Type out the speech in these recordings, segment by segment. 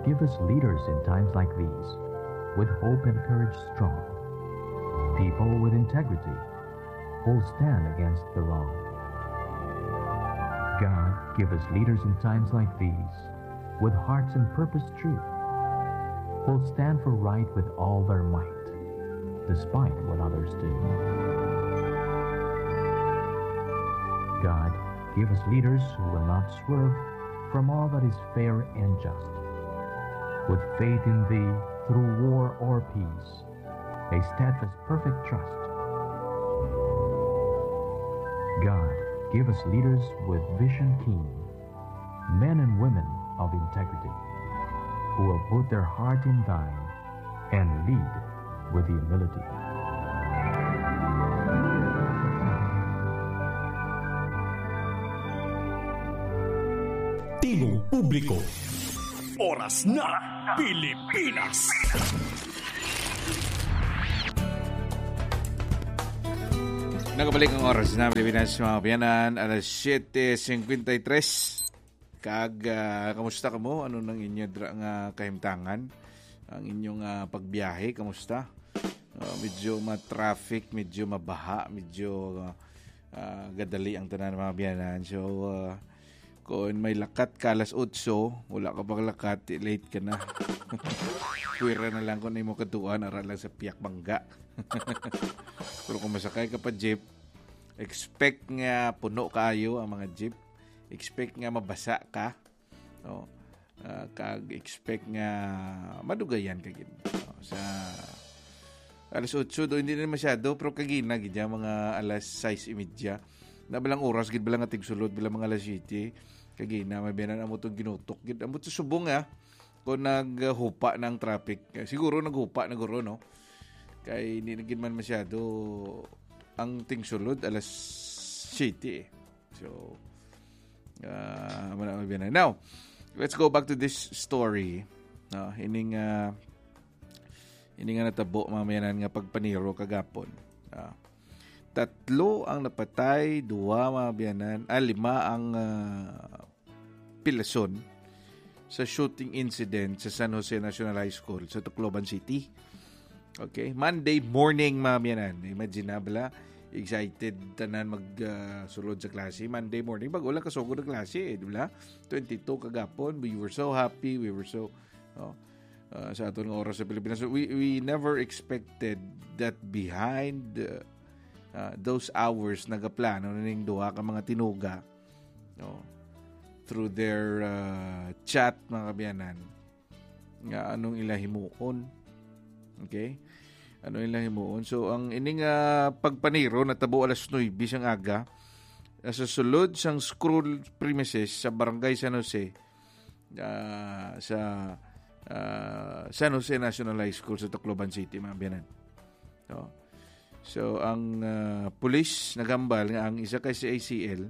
give us leaders in times like these, with hope and courage strong, people with integrity, who'll stand against the wrong. God, give us leaders in times like these, with hearts and purpose true, who'll stand for right with all their might, despite what others do. God, give us leaders who will not swerve from all that is fair and just, with faith in Thee through war or peace, a steadfast, perfect trust. God, give us leaders with vision keen, men and women of integrity, who will put their heart in Thine and lead with humility. Timong Publiko. Oras na Pilipinas. Nakabalik ang oras na Pilipinas, mga kabayanan, alas 7:53. Kamusta ka mo? Ano nang inyo nga kahimtangan? Ang inyong pagbiyahe, kamusta? Medyo ma-traffic, medyo mabaha, medyo gadali ang tanan ng mga kabayanan. So, kung may lakat ka alas 8, wala ka pang lakat, late ka na. Kuwira na lang kung na mo katuan, aral lang sa piyak bangga. Pero kung masakay ka pa jeep, expect nga puno kayo ang mga jeep. Expect nga mabasa ka. No? Expect nga madugayan ka gid. No? Sa alas 8 do hindi na masyado, pero kagina gid mga alas 6:30. Na balang oras gid balang ating sulod bilang mga alas 7. Kagina mabiyanan amo tong ginutok gid. Amo to subong kung naghupa ng traffic. Siguro naghupa na guro, no? Kay hindi na gid man masyado ang ting sulod alas 7. So mabiyanan. Now, let's go back to this story. No, ining nga natabo mamayanan nga pagpaniro kagapon. 3 ang napatay, 2 mabiyanan, 5 ang pilason sa shooting incident sa San Jose National High School sa Tacloban City. Okay, Monday morning mabiyanan. Imagine na bala, excited tanan magsulod sa klase. Monday morning, bago lang kasugod na klase, di ba? 22 kagapon, we were so happy, we were so sa aton nga oras sa Pilipinas. So we never expected that behind those hours nagaplano ning duha ka mga tinuga, no, through their chat mga kabiyanan nga anong ilahimuon. Okay, ano ilahimuon. So ang ining pagpaniro natabo alas 9 siyang aga sa sulod sang school premises sa Barangay San Jose, sa San Jose National High School sa Tacloban City mga kabiyanan. So ang pulis nagambal nga ang isa kay si ACL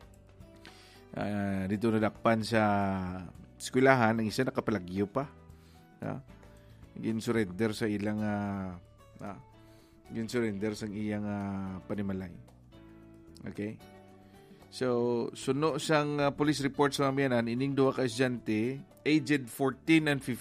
dito nadakpan sa eskwelahan, ang isa nakapalagyo pa. Gin-surrender sa ilang gin-surrender sa iyang panimalay. Okay? So suno sang police report sa mamayanan, ining duha ka estudyante aged 14 and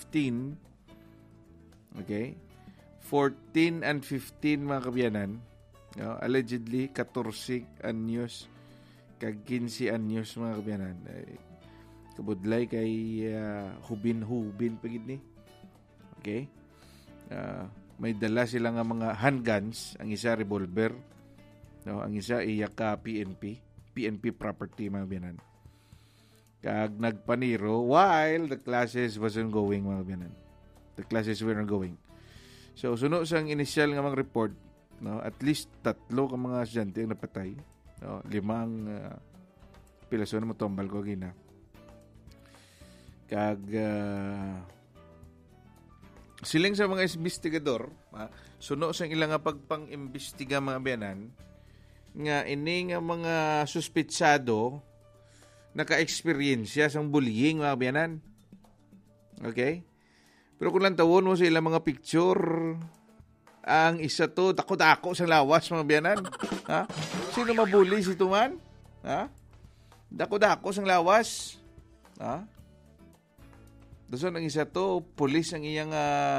15. Okay? 14 and 15 mga kabiyanan, allegedly 14 anyos kag 15 anyos mga kabiyanan, kabudlay kay hubin pagid ni. Okay, may dala sila nga mga handguns, ang isa revolver, no, ang isa iya ka PNP property mga kabiyanan, kag nagpaniro while the classes wasn't going mga kabiyanan. The classes were not going. So, suno sang initial nga mga report, no, at least 3 ka mga estudyante ang napatay. No, 5 pilason mo tombal ko gina. Kag siling sa mga investigador, suno sang ilang nga pagpang-imbestiga mga biyanan nga ini nga mga suspitsado naka-experience sang bullying mga biyanan. Okay? Pero kung lang tawon mo sa ilang mga picture, ang isa to, dako-dako sa lawas, mga biyanan. Ha? Sino mabuli si Tuman? Ha? Dako-dako sa lawas. Ha? Doon ang isa to, pulis ang iyang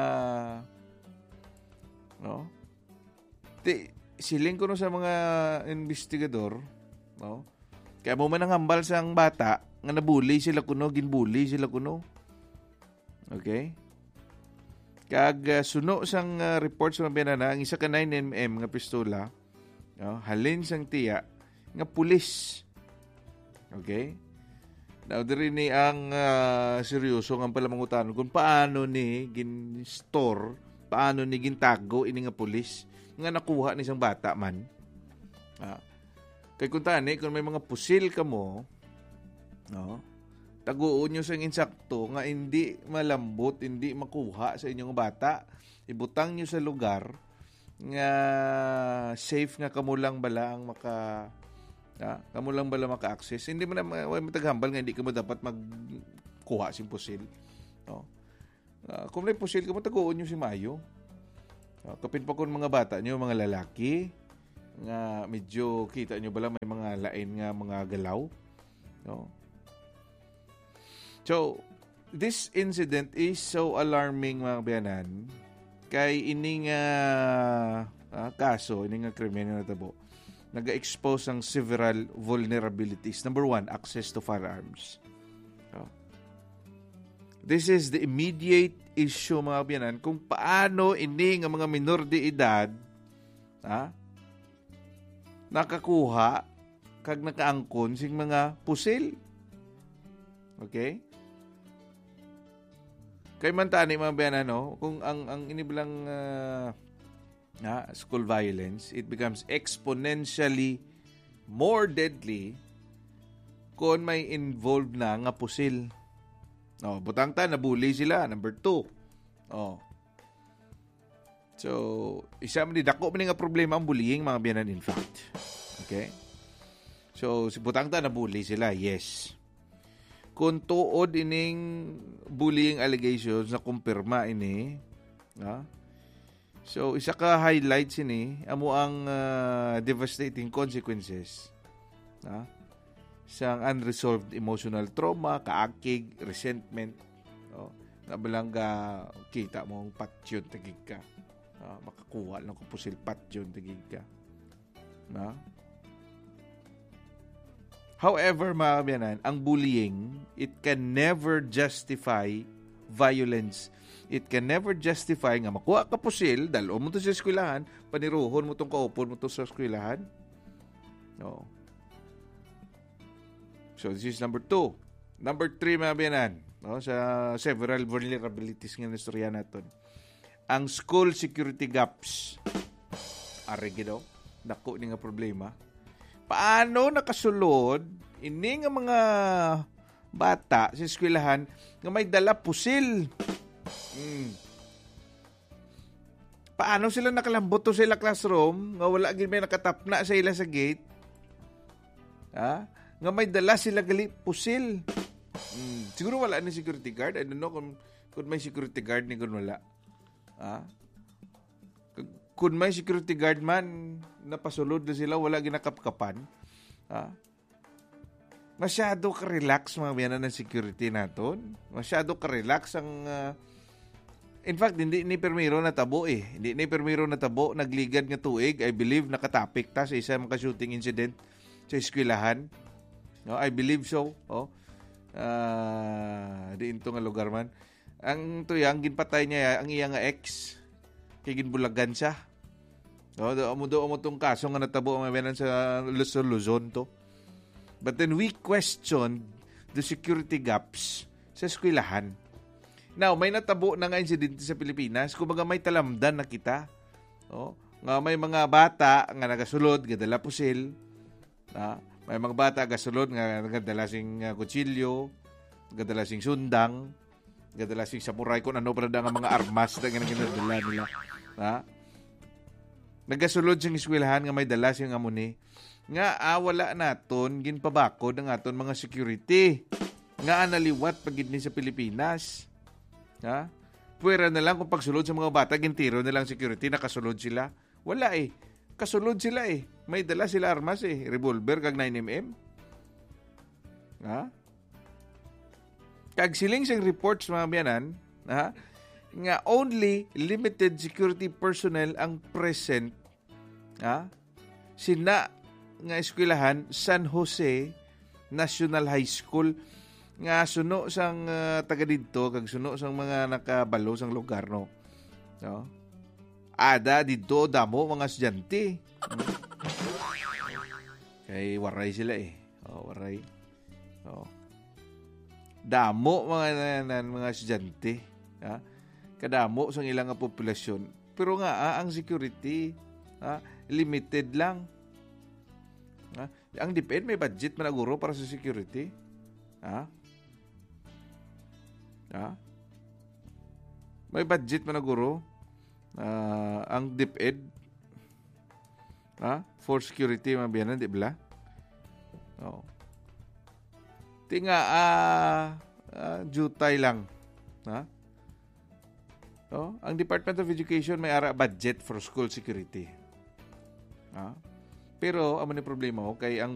no? Siling ko no sa mga investigador, no? Kaya mo man ang hambal sa ang bata, nga nabuli sila kuno, ginbuli sila kuno. Okay? Kag suno sang report sa mga ang isa ka 9mm nga pistola, no? Halin sang tiya nga pulis. Okay? Now, diri ni ang seryoso nga pala mangutanon kung paano ni gin-store, paano ni gintago ini nga pulis nga nakuha ni isang bata man. Kay kung tani, kung may mga pusil ka mo, no, taguon nyo sa insakto nga hindi malambot, hindi makuha sa inyong bata, ibutang nyo sa lugar nga safe nga kamulang bala ang kamo lang bala maka-access. Hindi mo na mataghambal nga hindi ka mo dapat magkuha sing pusil. No? Kung may pusil ka mo, taguon nyo si Mayo. Kapin pa kung mga bata nyo, mga lalaki, nga medyo kita nyo bala may mga lain nga mga galaw. No? So, this incident is so alarming mga bayanan kay ining kaso, ining krimen na natabo. Nag-expose ang several vulnerabilities. Number 1, access to firearms. This is the immediate issue, mga kabiyanan, kung paano ini nga mga minor de edad nakakuha kag nakaangkon sing mga pusil. Okay? Kay man tani, mga kabiyanan, no? Kung ang inibilang school violence, it becomes exponentially more deadly kung may involved na nga pusil. Butang ta, nabuli sila. Number 2. So, isa man dako man nga problema ang bullying, mga biyanan, in fact. Okay? So, si butang ta, nabuli sila. Yes. Kung tuod ining bullying allegations na kumpirma ini, so, isa ka highlights ini, amo ang devastating consequences sa unresolved emotional trauma, kaakig, resentment. Nabalang kita mo ang patyon tagig ka. Makakuha lang ko pusil patyon tagig ka. However, mga kabiyanan, ang bullying, it can never justify violence. It can never justify nga makuha ka pusil, dalo mo to sa eskwelahan, paniruhon mo tong kaupon mo to sa eskwelahan. No. So, this is number 2. Number 3, mga biyanan, no, sa several vulnerabilities ng istorya natin. Ang school security gaps. Arigido, dako ni nga problema. Paano nakasulod, ini nga mga bata sa eskwelahan nga may dala pusil? Paano sila nakalambot to sa ila classroom nga wala gid may nakatapna sa ila sa gate? Nga may dala sila gali pusil. Siguro wala ni security guard. I don't know kung may security guard ni kung wala. Kung may security guard man napasulod na sila, wala ginakapkapan. Masyado ka-relax mga biyanan ng security naton. Masyado ka-relax ang in fact, hindi ni permiro na tabo Hindi ni permiro na tabo. Nagligad nga tuig. I believe nakatapik ta sa isa mga shooting incident sa eskwelahan. No, I believe so. Diin to nga lugar man. Ang tuyang, ginpatay niya ang iya nga ex. Kay ginbulagan siya. No, do mo tong kaso nga natabo ang mga sa Luzon to. But then we questioned the security gaps sa eskwelahan. Now, may natabo na nga insidente sa Pilipinas. Kumbaga may talamdan na kita. Nga may mga bata nga nagasulod, gadala pusil. May mga bata gasulod nga gadala sing kutsilyo, gadala sing sundang, gadala sing samurai, kung ano pa nga mga armas na ginadala nila. Nagasulod sing eskwelahan nga may dala sing amuni. Nga wala naton ginpabakod ang aton mga security. Nga analiwat pagid ni sa Pilipinas. Puwera na lang kung pagsulod sa mga bata, gintiro na lang security, nakasulod sila. Wala kasulod sila May dala sila armas revolver kag 9mm. Kag siling siyang reports mga biyanan, nga only limited security personnel ang present sina nga eskwelahan San Jose National High School nga suno sang taga didto kag suno sang mga nakabalo sang lugar no. Ada didto damo mga estudyante. Kay waray sila waray. Damo mga estudyante, kadamo sang ilang populasyon. Pero nga ang security limited lang. Ang DepEd may budget man aguro para sa security. May budget man aguro ang DepEd for security mga biyanan, di ba? Tinga jutay lang. Ang Department of Education may ara budget for school security. Pero amo ni problema kay ang